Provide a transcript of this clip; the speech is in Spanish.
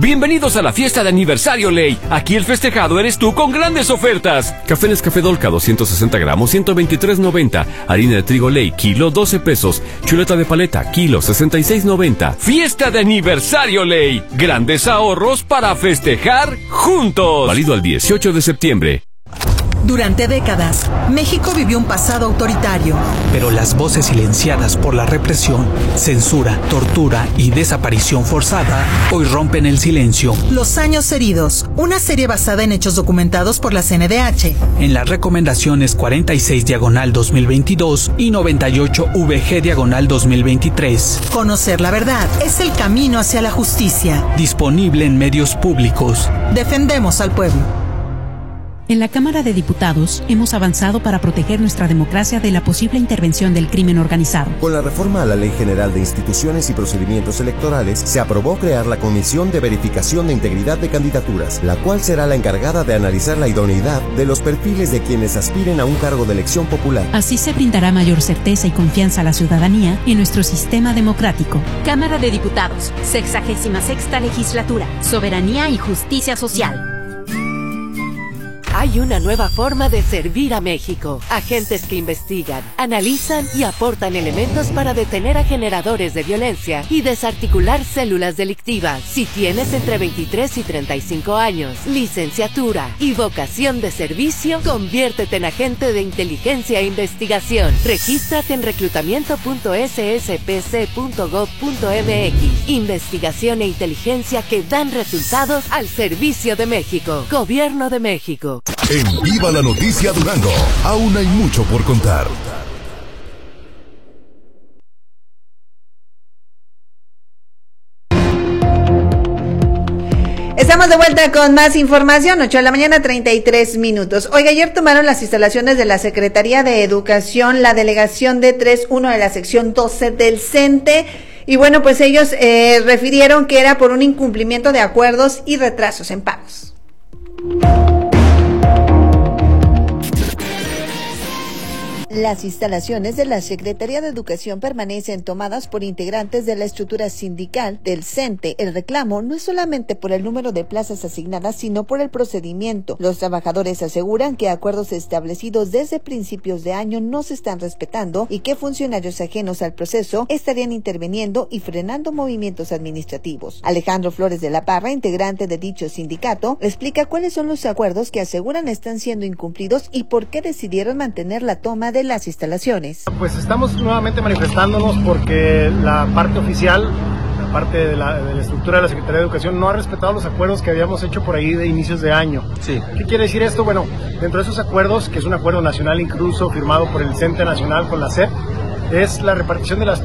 Bienvenidos a la fiesta de aniversario Ley. Aquí el festejado eres tú con grandes ofertas. Café Nescafé Dolca 260 gramos, 123.90. Harina de trigo Ley, kilo 12 pesos. Chuleta de paleta, kilo 66.90. Fiesta de aniversario Ley. Grandes ahorros para festejar juntos. Válido al 18 de septiembre. Durante décadas, México vivió un pasado autoritario. Pero las voces silenciadas por la represión, censura, tortura y desaparición forzada hoy rompen el silencio. Los años heridos, una serie basada en hechos documentados por la CNDH. En las recomendaciones 46/2022 y 98/VG/2023. Conocer la verdad es el camino hacia la justicia. Disponible en medios públicos. Defendemos al pueblo. En la Cámara de Diputados hemos avanzado para proteger nuestra democracia de la posible intervención del crimen organizado. Con la reforma a la Ley General de Instituciones y Procedimientos Electorales, se aprobó crear la Comisión de Verificación de Integridad de Candidaturas, la cual será la encargada de analizar la idoneidad de los perfiles de quienes aspiren a un cargo de elección popular. Así se brindará mayor certeza y confianza a la ciudadanía en nuestro sistema democrático. Cámara de Diputados, 66ª Legislatura, Soberanía y Justicia Social. Hay una nueva forma de servir a México. Agentes que investigan, analizan y aportan elementos para detener a generadores de violencia y desarticular células delictivas. Si tienes entre 23 y 35 años, licenciatura y vocación de servicio, conviértete en agente de inteligencia e investigación. Regístrate en reclutamiento.sspc.gov.mx. Investigación e inteligencia que dan resultados al servicio de México. Gobierno de México. En Viva la Noticia Durango, aún hay mucho por contar. Estamos de vuelta con más información, 8 de la mañana, 33 minutos. Oiga, ayer tomaron las instalaciones de la Secretaría de Educación, la delegación D31 de la sección 12 del CENTE, y bueno, pues ellos refirieron que era por un incumplimiento de acuerdos y retrasos en pagos. Las instalaciones de la Secretaría de Educación permanecen tomadas por integrantes de la estructura sindical del CENTE. El reclamo no es solamente por el número de plazas asignadas, sino por el procedimiento. Los trabajadores aseguran que acuerdos establecidos desde principios de año no se están respetando y que funcionarios ajenos al proceso estarían interviniendo y frenando movimientos administrativos. Alejandro Flores de la Parra, integrante de dicho sindicato, explica cuáles son los acuerdos que aseguran están siendo incumplidos y por qué decidieron mantener la toma de las instalaciones. Pues estamos nuevamente manifestándonos porque la parte oficial, la parte de la estructura de la Secretaría de Educación no ha respetado los acuerdos que habíamos hecho por ahí de inicios de año. Sí. ¿Qué quiere decir esto? Bueno, dentro de esos acuerdos, que es un acuerdo nacional incluso firmado por el CENTE Nacional con la SEP, es la repartición de las